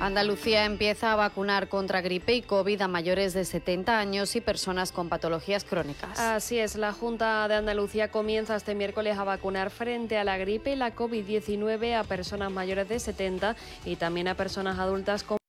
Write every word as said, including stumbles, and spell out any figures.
Andalucía empieza a vacunar contra gripe y COVID a mayores de setenta años y personas con patologías crónicas. Así es, la Junta de Andalucía comienza este miércoles a vacunar frente a la gripe y la COVID diecinueve a personas mayores de setenta y también a personas adultas con